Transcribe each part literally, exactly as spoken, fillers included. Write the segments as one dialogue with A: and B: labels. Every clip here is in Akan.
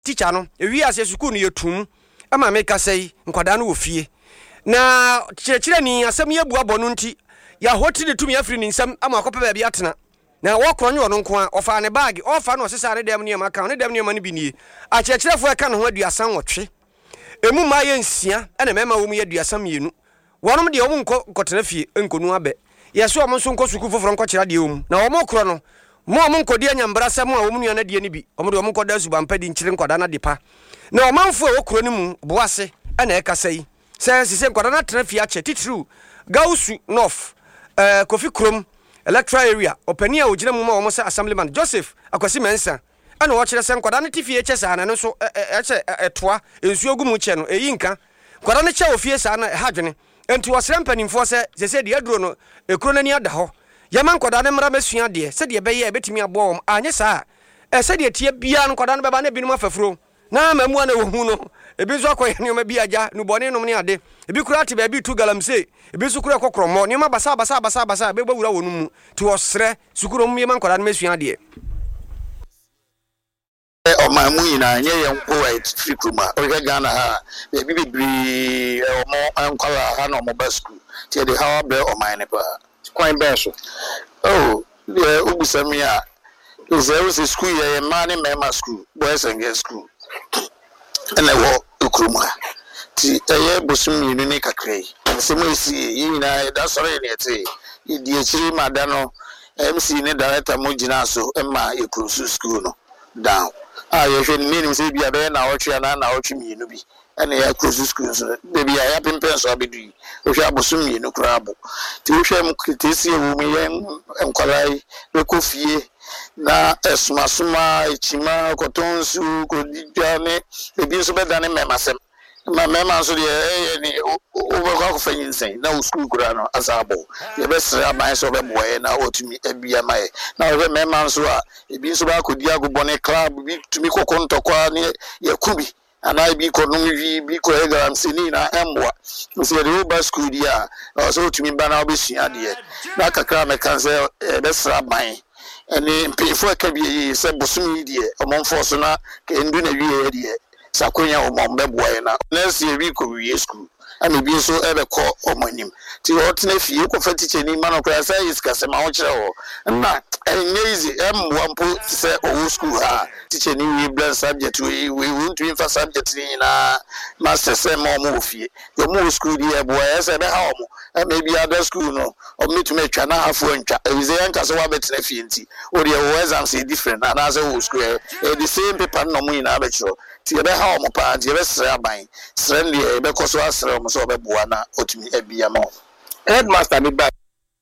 A: teacher no ewi ase school no yetum ama me ka sei nkwada no wo fie na kyerɛkyerɛ ni asɛm ye bua bɔno nti ya hoti de tumi afiri ni nsɛm ama akɔpɛ ba bia atena na wɔkoro nyo no nko a ɔfa ne bag ɔfa no ɔsesa ne dem ne ma ka ne dem ne ma no bi nie a kyerɛkyerɛfo ɛka no ho aduasan wɔtwe emu ma ye nsia ɛna mɛma wo mu ye aduasan mienu wɔnom de ɔmo nkɔ kɔtena fie nkonu abɛ yeso ɔmo nso nkɔ suku foforo nkɔ kyerɛ de ɔmo na ɔmo koro no mo ɔmo nkɔdi anyambra sɛm a ɔmo nua na de ni bi ɔmo de ɔmo nkɔda subampa di nkyire nkɔda na de pa na ɔmanfo a wɔkoro ne mu boase ɛna ɛkasa yi sɛ sise nkɔda na tena fie akyɛ titru Gausu North eh Kofi Krom electoral area opani a ogyina mu ma ɔmo sɛ assemblyman Joseph Akwasi Mensa ɛna wɔkyerɛ sɛ nkɔda ne tifie kyɛ saa na no so ɛkyɛ ɛtoa ensuo gu mu kyɛ no eyi nka nkɔda ne kyɛ ofie saa na ɛhadwene enti wɔsrɛ mpanimfoɔ sɛ sese de aduro no ekuro nani ada hɔ yɛma nkɔda ne mmara mesua deɛ sɛ deɛ bɛyɛ ebetimi abɔ wɔm anye saa ɛ sɛ deɛ tie bia no nkɔda no bɛba na binom afafuro na mamua na wohu no ebi nso akɔyɛ nneɛma bi agya no bɔne nom ne ade ebi kura te baabi tu galamse ebi nso kura kɔkrɔmmɔ nneɛma basa basa basa basa bɛbɔ wura wɔ no mu ti wɔsrɛ sukuro mu yɛma nkɔda no mesua deɛ
B: ɔman mu nyinaa nyɛ yɛn nko wɔ free kruma ɔhwɛ Ghana ha baabi bebree ɔmo nkwala ha na ɔmo ba school tie de ha bɛ ɔman ne paa kwan bɛn so oh deɛ ubusam ya is there was a school yɛ man ne mɛma school boys and girls school ɛna wɔ kruma ti ɛyɛ bosum yinu ne kakra yi sɛ mo esi yi nyinaa da sɔre ne ɛte di akyiri ma da no M C ne director mo gyina so ɛma ekuru school no down ah you should mean say bia be na wɔtwe na na wɔtwe mienu bi ɛna ya close school so de bia ya pempen so abedu wo hwɛ abosom mienu kra abo ti wo hwɛ m kritisi ewu me yɛn enkwalai be kofie na esumasuma echima kotonsu kodidwa ne ebi nso be dane memasem ma mema nso de eh ni over fa yinsen na wo school kra no asabo ye be sra aban so be boye na otumi abia mai na wo mema nso a ebi nso ba kodi agobone club bi tumi kokontokwa ne yakubi ana bi konom wi bi ko egram sini na emboa nso de wo ba school dia so otumi ba na obesua de na kakra me kan se be sra aban ene mpefo akabi se bosom yi de omonfo so na ke ndu na wi de sakonya omombe boye na next year we ko we school and be so ebe ko omonim ti hotna fie ko fa teacher ni man okra say is kasema ho kire ho na enye easy em wampo say o school ha teacher ni we blend subject we we want to info subject ni na master say mo mo fie yo mo school die boye say be ha mo maybe other school no o me to make na afo ntwa e say enka so wa betena fie nti o de o exam say different and as o school e the same paper no mo ina be kiro ti ebe ha omo pa ti ebe sra aban sra ndi ebe koso asra omo so obeboa na otumi abia ma headmaster bi ba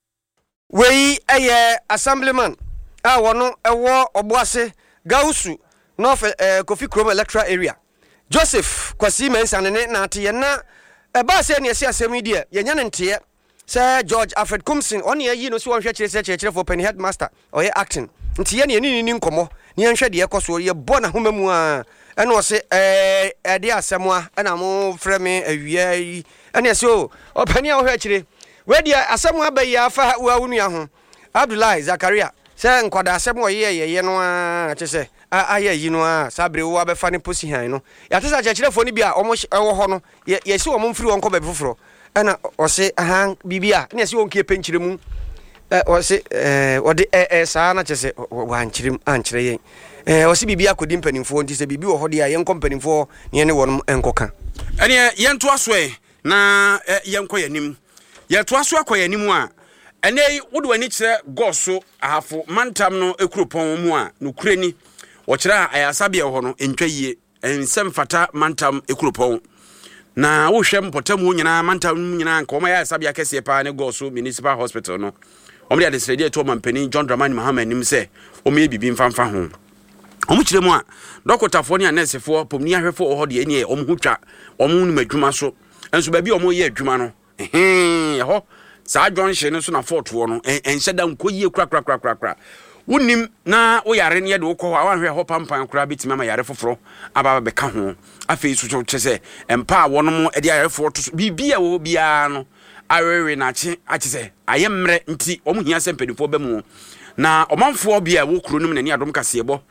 A: wei eye assemblyman a wono ewo oboase Gausu North eh, Kofi Krom electoral area Joseph Kwasi Mensa ne na ate ye na eba se ne ese asemi de ye nya ne nte Sir George Alfred Kumsin on ye yi no so wonhwe kire se kire for penny headmaster oye acting nte ye ne ni ni nkomo ne nhwe de ekoso ye bo na homa mu a ene o se eh ade asemwa ena mo frɛ me awia yi ene se o opani a wo hwe kire we dia asemwa ba ya fa wa wunua ho Abdullahi Zakaria se nkwada asemwa ye ye ye no a che se aye yi no a sabre wo abefa ne posi han no ya tesa kire fo ni bi a omo wo ho no ye se omo mfiri won ko ba foforo ena o se han bibia ne se won ke penchire mu eh o se eh o de eh saa na che se wan chirim an chire yen eh o se bibia kodi mpanimfo nti se bibi wo ho de a yen kompanimfo ne ne wonum enkoka
C: ene yen to aso e na yen kɔ yanim ye to aso akɔ yanim a ene wo de wani kire goso ahafo mantam no ekuropon mu a no kurani wo kire ayasabia ho no entwa yie ensem fata mantam ekuropon na wo hwem potamu nyina mantam nyina nka o ma ayasabia kese pa ne goso municipal hospital no o me de sredi to mampani John Dramani Mahama nim se o me bibi mfamfa ho o mu kire mu a dokotafo ne anesefo pomni ahwefo o ho de ene o mu hutwa o mu nim adwuma so enso ba bi o mu ye adwuma no eh ho sa John no so na fort wo no enhye da nkoyie kra kra kra kra wonim na wo yare ne ye de wo kɔ awanhwe ho pampan kra bitima ma yare foforo aba be ka ho afei so cho se empa wonom e de yare fo to bibia wo bia no awewe na chi achi se ayemre nti omu hia se mpedifo ba mu na omanfo bia wo kuro nim na ni adom kasebo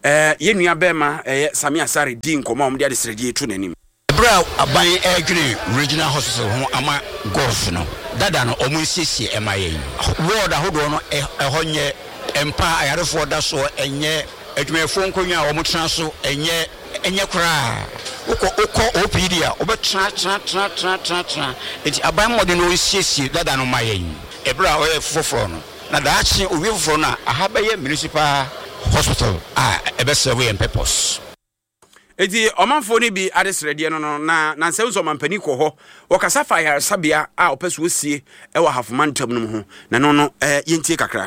C: eh yenua bema eh Sami Asare di nkoma om de ade sredi etu nanim
D: bra aban edwene regional hospital ho ama golf no dada no omo siesie emaye ward ahodo no ehonye empa ayarefo da so enye adwumefo nkonwa omo tena so enye enye kura uko uko O P D a obetra tra tra tra tra tra enti aban mode no siesie dada no maye ebra o foforo no na daachi owi foforo na ahabaye municipal hospital a ebe serve en purpose.
C: Eti omanfo ni bi adesrede no no na na nsem so mampani kɔ hɔ wɔkasa fa yar sabia a opeso osie e wɔ hafomantam no ho na no no eh yentie kakra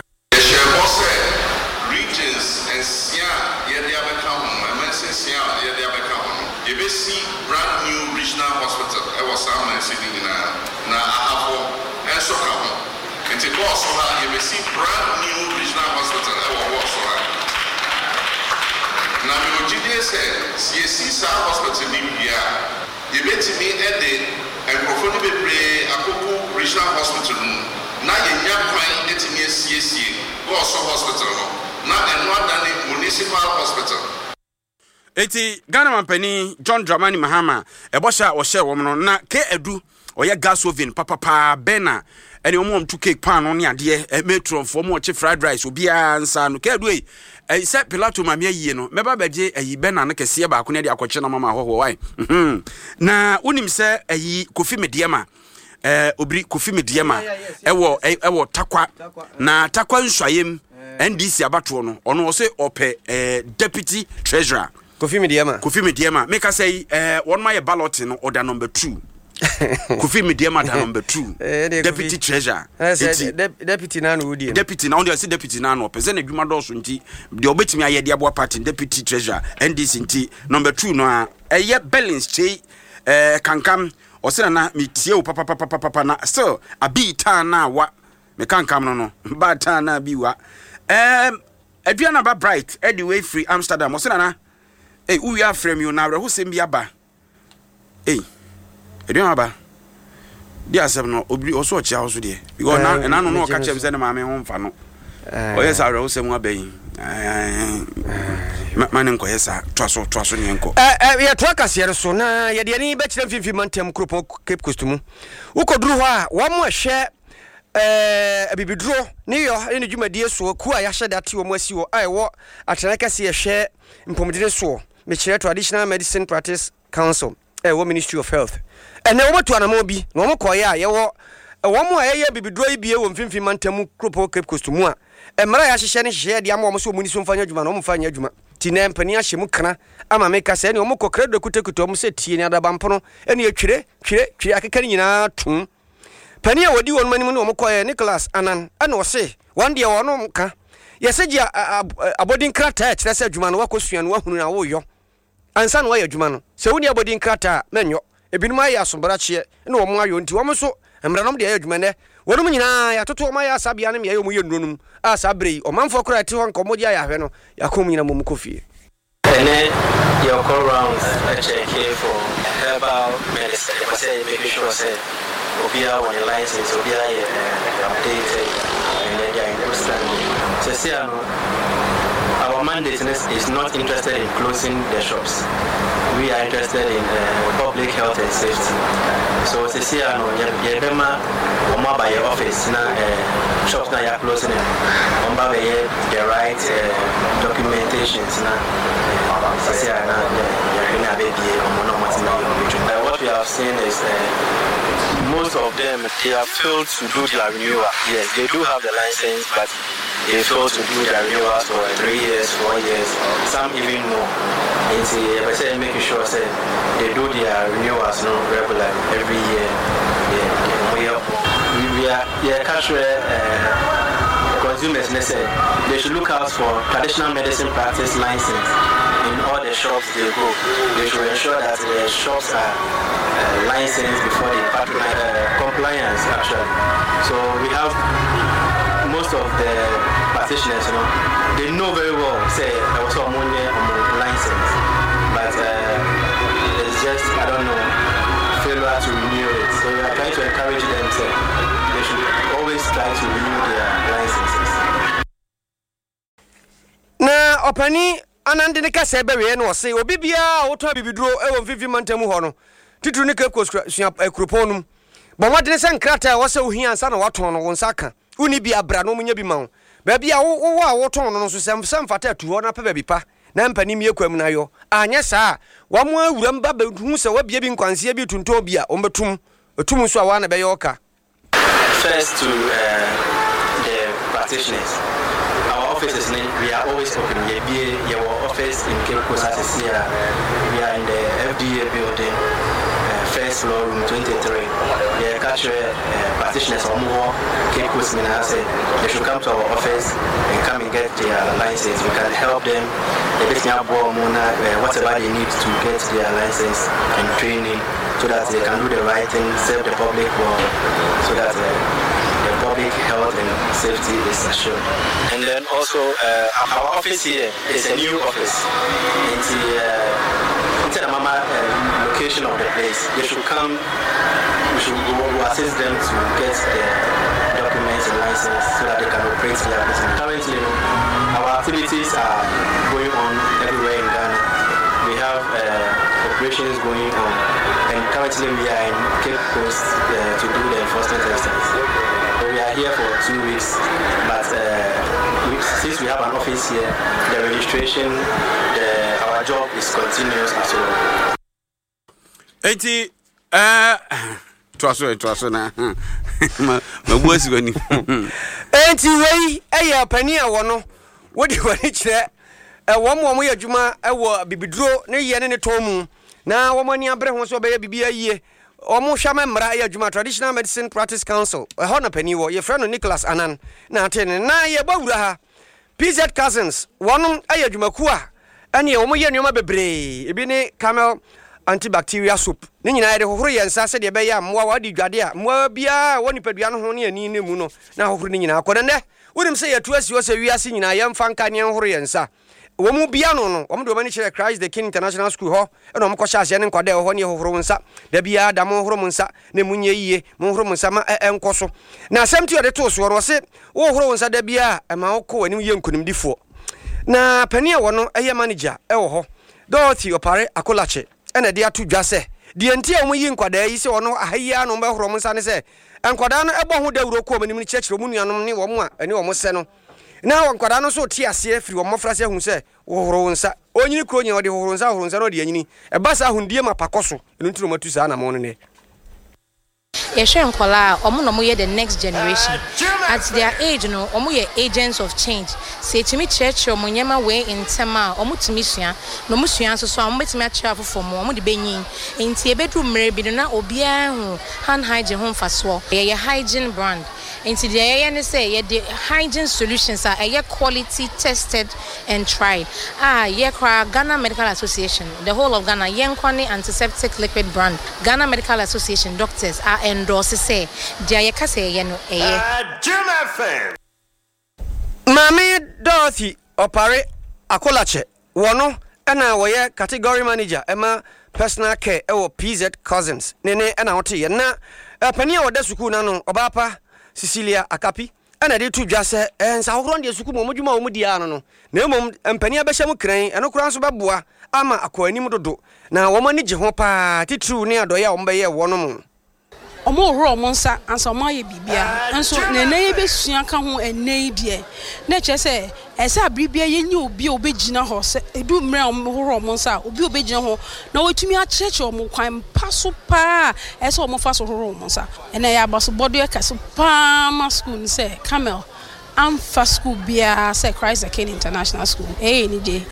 E: regions and sia ye dey abeka ho ma say sia ye dey abeka ho ye be see brand new regional hospital e wɔ Sam City na na ahafo en so ka ho enti go so ha ye be see brand new regional hospital e wɔ wɔ so ha na me ogide se C S C sa hospital ni bia ye betimi e de enkrofo ni bebre akoko regional hospital na ye nya kwan etimi asiesie go so hospital no na eno adane municipal hospital.
C: Eti Ghana mampani John Dramani Mahama ebosha wo hye wo no na ke edu oye gas oven papa pa bena ene omo mtu cake pan no ne ade e metro fo mo che fried rice obi ansa no ke edu e e se Pilato ma me yie no meba baje ayi bena na kese ba ko ne de akɔkye na mama hoho wai mhm na unim se ayi Kofi Mediema eh obri Kofi Mediema ewo ewo takwa na takwa nswayem N D C abato no ono wo se ope eh deputy treasurer
A: Kofi Mediema
C: Kofi Mediema make say eh one my ballot no order number two Kofi Mediema da number two deputy treasurer
A: deputy na no odi
C: deputy na on dey say deputy na no person adwuma do so nti de obetimi aye de abo party deputy treasurer N D C nti number two no a eye balance chei eh kankam o se na metie o papa papa papa na still abi ta na wa me kankam no no ba ta na bi wa um aduana ba bright anyway free Amsterdam o se na eh uwi afrem you na reho sem bi aba eh aduana ba dia asem no obri o so chia so de because na na no no ka chem se na ma me ho mfa no o yes a reho sem abayin mane nko yesa twaso twaso ne nko
A: eh ya twaka siere so na ye de ni be kire mfimfi mantem kropon Cape Coast mu ukoduru ho a wo mo hwe eh abibiduro ne yo ne dwumadie so ku a ya hye date wo mo asi wo ai wo atenaka se ye hwe mpomdine so me kire Traditional Medicine Practice Council eh wo Ministry of Health ene wo to anamo bi na wo koye a ye wo wo mo a ye abibiduro ibie wo mfimfi mantem kropon Cape Coast mu a emra ya hye ne hye de ama wo so muni so mfanya dwuma na wo mfanya dwuma tina mpani ahye mu kana ama meka se ne wo mo kokre do kutakuto mo se tie ne adabampo ene atwire twire twire akeka nyina tum pani a wodi won manim ne wo koye Nicholas Anan ana wo se one day wono ka yeseji abodin krata kire se adwuma no wakosua no wahunu na wo yo ansa no wa adwuma no se woni abodin krata menyo ebinum ayi asombara chie ne wo mo ayo nti wo mo so emranom de ayi adwuma ne wonum nyina ya toto ma ya sabia ne me ayo mu ye nunum a sabrei o manfo kora ti hon komo dia ya hwe no yakom nyina mum kofie
F: ene your call rounds a check here for herbal medicine I say make sure say obia when license obia ye updated and then they are standing so say our mandate is not interested in closing the shops. We are interested in uh, public health and safety. So to see no yebema oma by your office na shops na ya closing them. Oma by the right documentations na to see na ya baby omo no what we have seen is uh, most of them they have failed to do their renewal. Yes, they do have the license, but they fail to do their renewals for three years, four years, some even more. And see, I say making sure say they do their renewals no regularly every year. Yeah, we are we are yeah, casual uh, consumers. They say they should look out for traditional medicine practice license in all the shops they go. They should ensure that the shops are uh, licensed before they patronize uh, compliance actually. So we have most of the practitioners, you know, they know very well, say, I was on one year on license, but uh, it's just, I don't know, failure to renew it. So we are trying to encourage them, say, they should always try to renew their licenses.
A: Na opani anande ne kasa be we no se obi bia woto bibiduro e wo fifi mantamu ho no titru ne ka sua akropon bo modene se nkrata wo se ohia ansa na wato no wo nsa ka uni bia bra no munya bi ma wo ba bia wo wo a woto no so sem sem fata tu ho na pe ba bi pa na mpanim yekwam na yo anya saa wa mo awuram ba hu se wa bia bi nkwanse bi tunto bia o betum etum so a wa na be yoka.
F: First to uh, the practitioners, our office is we are always open. We be our office in Cape Coast as here. We are in the F D A building, uh, first floor, room twenty-three. The cultural uh, practitioners or more Cape Coast Minase, they should come to our office and come and get their license. We can help them. The business uh, whatever they need to get their license and training, so that they can do the right thing, serve the public well, so that uh, the public health and safety is assured. And then also, uh, our office here is a new office. It's the, uh, into the mama uh, location of the place. They should come, we should go to assist them to get the documents and license so that they can operate their business. Currently, our activities are going on everywhere in Ghana. We have uh, operations going on, and currently we are in Cape Coast uh, to do the enforcement exercise. So we are here for two weeks, but uh, we, since we have an office here, the registration, the, our job is continuous as well.
C: eighty uh twaso twaso na ma mabuasi gani
A: enti wei eya pani a wo no wodi wani kire e wo mo mo yadwuma e wo bibiduro ne ye ne ne tomu na wo mani abre ho so be ya bibia yie o mo hwa memra yadwuma Traditional Medicine Practice Council e ho na pani wo ye frɛ no Nicholas Anan na atene na ye bawura ha P Z Cousins wonom ayadwuma ku a ane wo mo ye nneoma bebre ebi ne camel antibacterial soap ni nyina yede hohoro yensa se de be ya mmoa wadi dwade a mmoa bia woni padua no ho ne ani ne mu no na hohoro ni nyina akode ne wonim se yatu asi wo se wiase nyina yemfa nka ne hohoro yensa wo mu bia no no wo mo do mani chere Christ the King International School ho e no mo kɔhya ase ne nkwade ho ne hohoro nsa da bia da mo hohoro mu nsa ne munye yiye mo hohoro mu nsa ma enkoso na asɛm ti yode to so no se wo hohoro nsa da bia e ma wo kɔ anim ye nkunimdifo na pani a wo no eye manager e wo ho Dorothy Opare Akolache ena dia to dwase die nti a omuyi nkwada yi se ono ahaya no be horo nsa ne se nkwada no ebo ho dawuro ko manim ni kyekere mu nuanom ne wo mo a ene wo mo se no na nkwada no so ti ase afiri wo mofra se hu se wo horo nsa onyini kro nya ode horo nsa horo nsa no de anyini e ba sa hundie mapakoso enu ntiro matu sa na mo no ne
G: Yeshe nkola omo no mo ye the next generation at their age no omo ye agents of change say timi church omo nyema we in tema omo timi sua no mo sua so so omo betimi a chira fofo mo omo de benyin enti ebedu mre bi no na obia hu hand hygiene ho mfaso ye hygiene brand enti de ye ne say ye the hygiene solutions are ye quality tested and tried ah ye kwa Ghana Medical Association the whole of Ghana ye nkwane antiseptic liquid brand Ghana Medical Association doctors are endorse say dia ye kase ye no eye
H: Jim F M
A: Mami Dorothy Opare Akolache wono ena wo ye category manager ema personal care e wo P Z Cousins nene ena wote ye na pani a woda suku na no obapa Cecilia Akapi ena de tu dwase ensa hokron de suku momodwuma wo mudi ano no na emom mpani abehye mu kran eno kran so beboa ama akwani dodo na wo mani gye ho pa titru ne adoye wo mbeye wono mu
I: omo horo omo nsa ansa omo ye bibia enso na neye besua ka ho enei die na che se ese abribia ye nyi obi obegina ho se edu mre omo horo omo nsa obi obegina ho na wotumi a cheche omo kwan paso pa ese omo fa so horo omo nsa ena ya baso bodo e kaso pa ma school se Camel amfa school bia se Christ the King International School eh ni je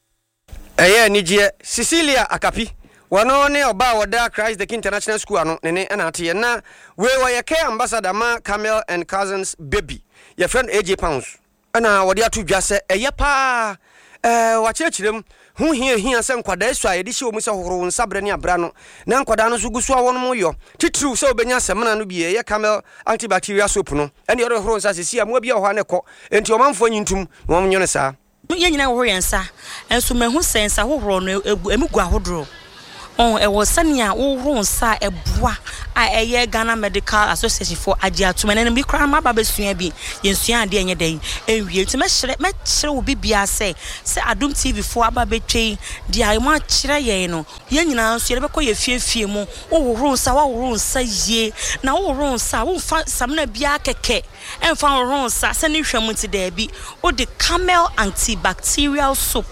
A: eh ni je Cecilia Akapi wano ne oba woda Christ the King International School ano nene na ate na we wo ye care ambassador ma Camel and Cousins baby your friend A J Pounds ana wode atu dwase eye pa eh wa chirechirem hu hia hia se nkwada esu a ye de hye omu se horo nsabre ne abra no na nkwada no so gusu awon mo yo titru se obenya semna no bie ye Camel antibacterial soap no ene ye horo nsa sesi a mo bia ho ane ko enti o manfo nyintum mo mo nyone sa
J: ye nyina horo yensa enso mahu sensa horo no emu gu ahodro
H: on e wo sania wo ron sa eboa a eye Ghana Medical Association for agiatum and bi kra ma ba besua bi yensua ade enye den enwie ti me hire me hire wo bibia se se Adom T V for aba betwe di ai ma kire ye no ye nyina nso ye be kɔ ye fiefie mu wo ron sa wo ron sa ye na wo ron sa wo fa samna bia keke emfa wo ron sa se ne hwam ti da bi wo de Camel antibacterial soap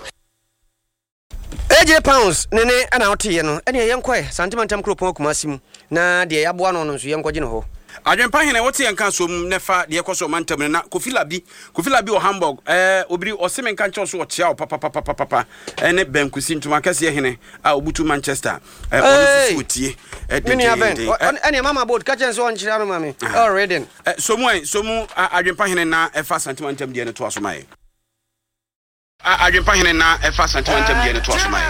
A: A J pounds nene ana otiye no ene yenkɔ santimentam kropon kumasimu na de yaboa no no so yenkɔ gine ho
C: adwempa hene wote yanka so nefa de ekoso mantam na kofila bi kofila bi o Hamburg eh obiri oseme nka ncho so o chia o papa papa papa ene benkusi ntuma kase hene a obutu Manchester eh ono so tie eh de
A: ene mama board ka chen so on chira no mami already
C: eh so mu so mu adwempa hene na efa santimentam de ne to asomai adwempa hene na efa santimentam de ne to asomai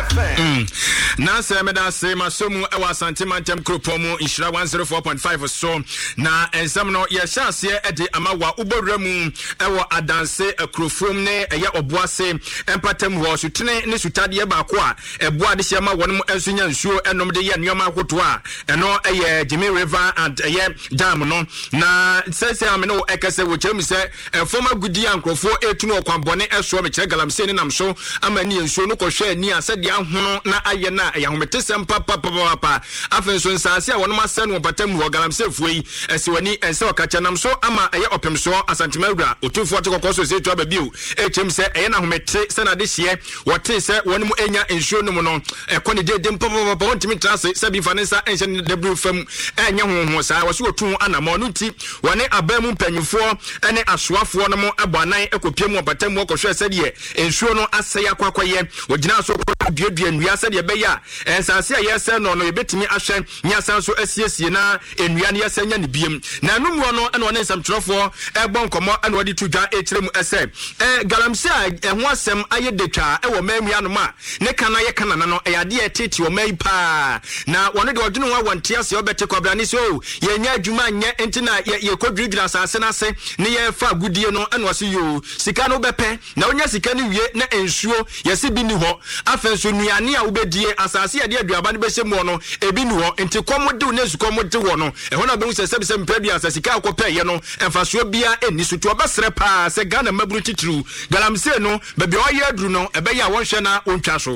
J: na se me da se masomu e wa santimentam kropomu inshira one oh four point five so na ensam no ye chance e de amawa ubowramu e wo adanse akrofom ne eye oboase empatam ho sutene ne sutade ba ko a eboa de hia ma wonum ensunya nsuo enom de ye nneoma akoto a eno eye Jimmy River and eye dam no na sese amene wo ekese wo kyerem se enfoma gudi ankrofo etunu okwambone eso me kire galamse ni nam so amani nsuo no kohwe ani ase de ahono na aye na yahometesem papa papa papa afen so nsase a wonum ase no batam wo galamse fuyi ese wani ense okacha nam so ama eye opem so asantemawura otufo atekoko so se tu ababiu echem se eye na homete se na de hye wote se wonum enya nsuo no mu no ekone de de papa papa wontimi trase se bi fanensa ense ne debru fam enye honho sa wo so otu anamo no ti wone abamu mpanyifo ene asoafo no mo abanan ekopiemu obatam wo kohwe se de nsuo no ase yakwakoye wogina so duadua nnua se de beya ensase a yese no no yebetimi ahwe nyasan so asiesie na nnua ne yese nya ne biem na anumu no ene wone nsamtrofo egbon komo ene wodi tudwa ekirem ese eh galamse a eho asem aye detwa e wo mamia no ma ne kana ye kana na no e ade etete wo mai pa na wone de odwene wa wonte ase obete kwabra ni so ye nya adwuma nya enti na ye kodwidwira asase na ase ne ye fa gudie no ene wase yo sika no bepe na onya sika ni wie na ensuo yesi bi ni ho afenso nuane a wobedie asase ya de aduaba ne behye mu no ebi ni ho enti komode wo nesu komode wo no e ho na be se se mpedi asase sika akopɛ ye no emfaso bia eni so to obesere pa se Ghana maburu titru galamse no be be oye aduru no ebe ya wonhwe na ontwa so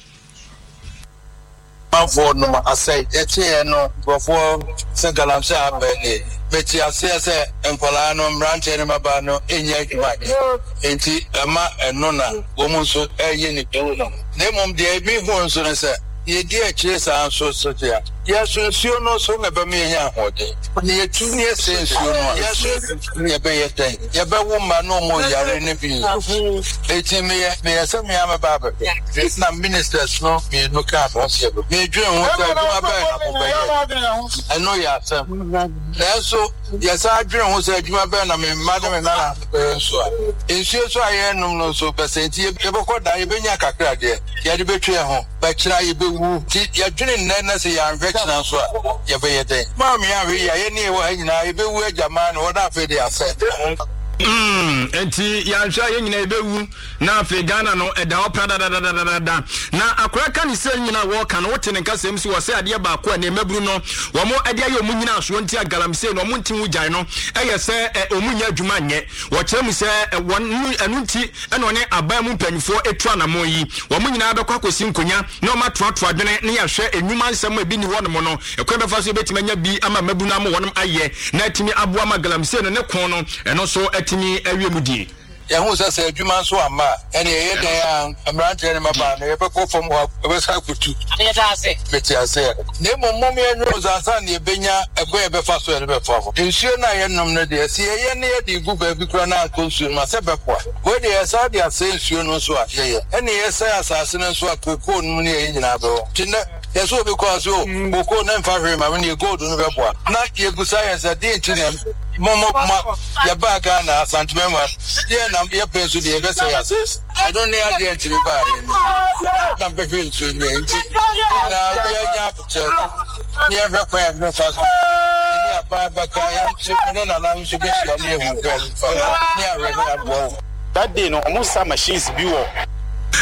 B: for no asay etie no before se galamse abene beti ase se enkola no mrante ne maba no enya adwuma enti ama eno na wo mu so eye ni pewo no ne mom de bi ho so ne se ye di a kire sa so so ya ya so nsuo no so na ba me nya ahode ne ye tu ne se nsuo no ya so ne be ye ten ye be wo ma no mo yare ne bi eti me ye me ye se me ama ba ba na ministers no me no ka ba se me dwen ho ka duma ba na ko be ye eno ya sam na so ye sa dwen ho se duma ba na me ma de me na na be so nsuo so aye num no so percent ye be ko da ye be nya kakra de ye de be twe ho ba kira ye be wu ye dwen nna na se ya na so ya be yete ma mi ya we ya ye ni wo anyina e be wu agama na wo da fe de ase
J: Mm, enti ya nhwa ye nyina ebewu na afi Ghana no eda opra da da da da da na akora ka ni se nyina wo ka no wote ne nkasem si wo se ade ba ko na emaburu no wo mo ade ayo mu nyina aso nti agalamse no mo nti wu jan no eye se omunya adwuma nye wo kyerem se won anu nti ene one aban mu panifo etu anamo yi wo mo nyina abekwa kosi nkonya na o matoato adwene ne ya hwe enwuma nsem ebi ni wono mo no ekwa befa so betima nya bi ama maburu na mo wonom aye na timi aboa magalamse no ne kon no eno so tini awiemudie
B: ya hu sa se adwuma so ama ene ye den a amrante ne maba na ye be ko fom ho be sa kutu ade ta ase beti ase ne mommom ye nyo za sa ne benya ego ye be fa so ye be fa ho nsuo na ye nom ne de se ye ne ye de gu ba bi kura na konsuo ma se be kwa we de ye sa de ase nsuo no so a ye ye ene ye sa asase no so a koko no ne ye nyina be ho tinne ye so be kwa so koko na mfa hwe ma ne gold no be kwa na ye gu science a de ntine momo ma ya ba ga na santimema ye na ye pensu de be say assist I don't need again to be bad na be feel to me na ye nya pche ni e fa kwa no fa ni aba ba ka ya no na na nso be sia ni e hu kwa ni a re na bo that day no almost some machines bi wo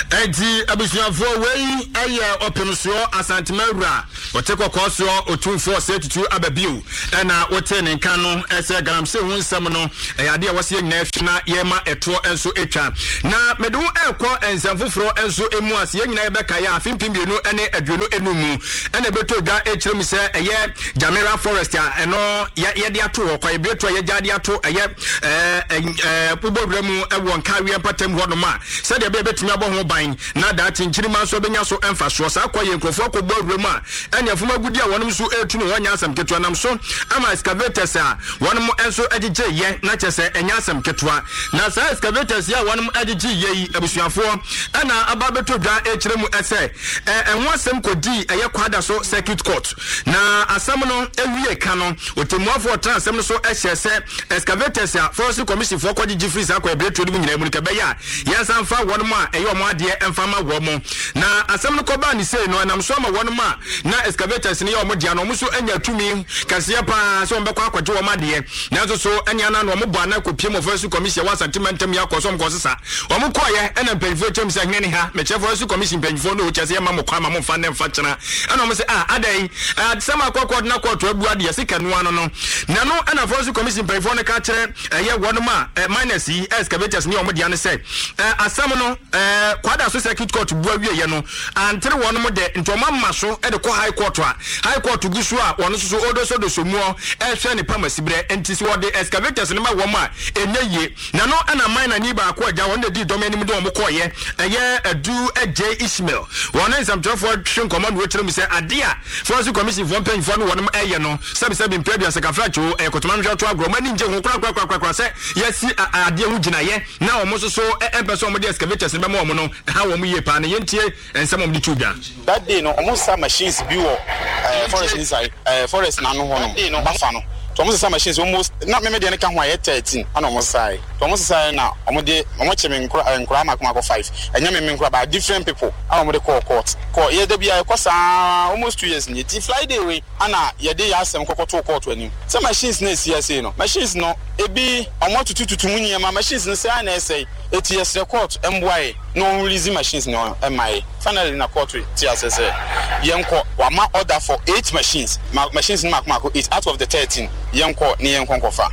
J: enti abusuafo wei aye opemso asantemawura wote kokoso otumfo setutu ababiu na wote ne nka no ese garamse hu nsam no eyade a wose nyina hwena yema eto enso etwa na medu ekọ ensamfoforo enso emu ase nyina yebeka ya afimpimbinu ene aduonu enumu ene beto dwa ekyerem se eye Jamira Forest ya eno yede ato okwa ebeto ye jade ato eye eh eh pobodwemu ewo nkawe patam ho no ma se de be betumi abo ho ban na da tinkyirima so benya so emfa so sa kwa ye nkofo akobodwemu a ene afuma gudi a wonom so etu no wonya asam keto nam so ama excavators a wonom enso agije ye na chese enya asam keto na sa excavators ya wonom agije ye abusuafo ana aba beto dwa ekyeremu ese enho asam kodi eye kwada so circuit court na asam no ewie ka no otemuafo otra asam no so ehye se excavators a forest commission for kwagigi free sa kwa ebreto ni nyina mu ka beya yensa mfa wonom a eye omo ade emfa ma womo na asam no koba ni sei no nam so ma wonom a na excavators ni ye omo dia no omo so anya tumi kase pa so mbekwa akwaje womo ade na so so anya na no omo bo ana kopie mo forest commission wa sentimentum ya koso mko sesa omo koye ena mpanyifo twem se hene ha me che forest commission mpanyifo no che se ma mo kwa ma mo fa ne mfa kyena ana omo se ah adai asama akwa na koto abu ade sika no ano no na no ana forest commission mpanyifo ne ka kire eye wonom a minus excavators ni omo dia ne se asam no kwada so circuit court bu awie ye no antre wonom de ntoma maso e de ko high court a high court gusu a wono so odo so do so mu e hwe ne pamasibre entisi wo de excavators ne ma wo ma enye na no ana mine ni ba ko agya won de di domain de omo koye eye adu eje Ismail wono nsam trafo twin command wo kyerem se ade a force commission for pen for no wonom eye no sabi sabi mpebia se kafracho e kotoman hwa to agro mani nje ho kra kra kra kra se yesi ade hu gina ye na omo so so empeso omo de excavators ne be mo omo no ha wo mu ye pa ne yentie ensam omo di tuga
K: that day no omo sa machines bi wo forest inside forest na no ho no bafa no to omo sa machines almost na me me de ne ka ho aye thirteen ana omo sai to omo sai na omo de omo cheme nkura nkura makoma ko five enya me nkura ba different people ana omo de call court ko ye de bia ko sa almost two years ni ti Friday we ana ye de ya asem kokoto court anim sa machines na C S A no machines no ebi omo tutututu munye ma machines no sai na say eti yes court emboae no release machines no emai finally na court ti asese yenko wa ma order for eight machines ma machines no makoma ko eight out of the thirteen yenko ni yenko kofa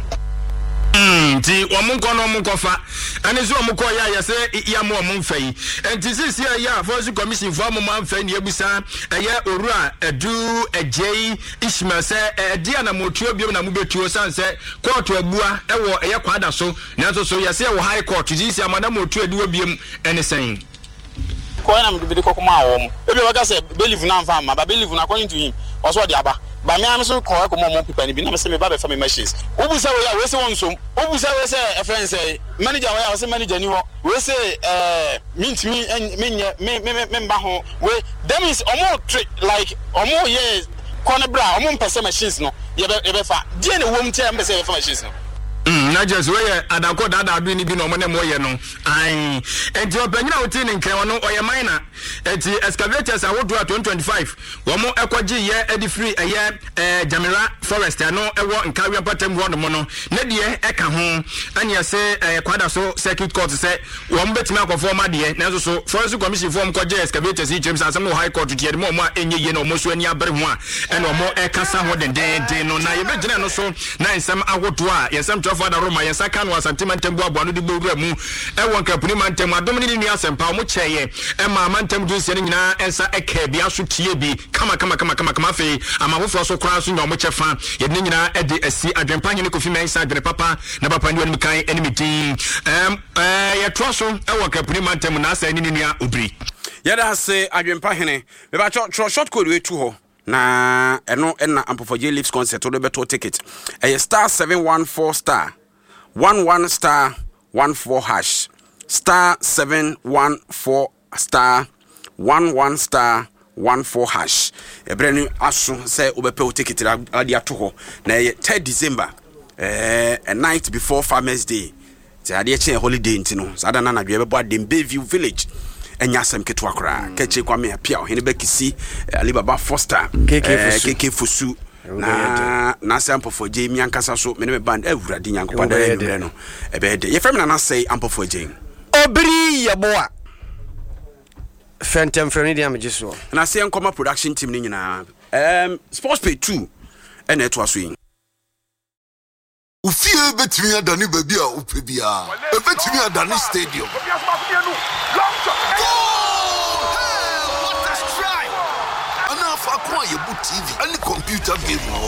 J: mm ti omunko no omunko fa ani so omunko ya ya se ya mo omunfai enti sisi ya force commission for mo manfai ni ebusa eye orura edu ejei Ismail se edi ana motuo biom na mubetuo sanse court abua ewo eye kwada so na so so ya se wo high court sisi amana motuo edu biom ene sen
K: ko na mde ko kuma awom ebi waga se believe na mfa ma ba believe na according to him also the aba ba me am so ko ko mo people ni bi na se me ba be fa me machines obu se we ya we se won so obu se we se e friend say manager we ya we se manager ni ho we se eh mint me me me me ba ho we them is omo trick like omo ye corner bra omo mpese machines no ye be ye be fa die ne wom tie mpese ye fa machines no
J: mm na just we adako dada adu ni bi no mo ne mo ye no ai enti opanyina oti ni nkran no oye miner enti excavators awodo twenty twenty-five wo mo ekwaji ye edi free eye eh Jamira Forest no ewo nkawe patam ho no mo no ne de eka ho anya se kwada so circuit court se wo mo betimi akofo ma de na so so forest commission form kwaje excavators i james asem high court tie mo mo enye ye no mo so ani abere ho a ene mo ekasa ho den den no na ye begina no so na nsem awodo a yesem Father Roma yesaka no asentimentem bo abo no de bowura mu e won kapuni mantem adom ni ni asempa mo cheye e ma mantem du se ni nyina ensa eka bia so tie bi kama kama kama kama kama fe ama hofo so kra so nyom chefa ye ni nyina e de asi adwempa nyene kofi mensa adwene papa na papa ni wani kan enemy team em eh ye troso e won kapuni mantem na asa ni ni a obri
C: ye da se adwempa hene me ba tro short code we tu ho na eno ena Amplify Leaves concert odo beto ticket eh star seven one four star one one star one four hash star seven one four star one one star one four hash ebrenu aso say obepe ticket ade ato ho na third December eh a night before Farmers Day say ade che holiday ntino sada na na dwe bebo Adem Bayview Village enyasem keto akra keche kwame apia ohene bekisi Alibaba Foster K K Fosu na na Amplify Jamie ankasa so me ne band awurade nyankopon da ndure no ebe de ye fem na na say Amplify Jamie
A: obiri yeboa Phantom friend dia me jiso.
C: Na se nkoma production team ni nyina. Um Sports Pay two and it was win.
L: Ufie betimi adani baby a upe bia. E betimi adani stadium. Akwa ye bu T V any computer game wo.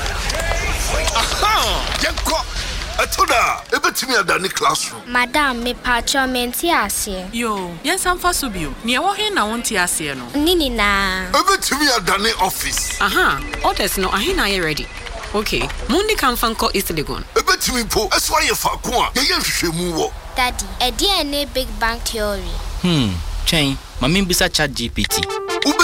L: Aha! Yenko. Atoda, ebetimi adani classroom.
M: Madam, me patcho menti ase.
N: Yo, yen samfa so bio. Ne wo he na wonti ase no.
M: Nini na.
L: Ebetimi adani office.
N: Aha, orders no ahe na ye ready. Okay, mundi kan fanko East Legon.
L: Ebetimi po, eso ye fa ko a, ye ye hwehwemu wo.
M: Daddy, e dey na Big Bang Theory.
O: Hmm, chain, mami bisa chat G P T.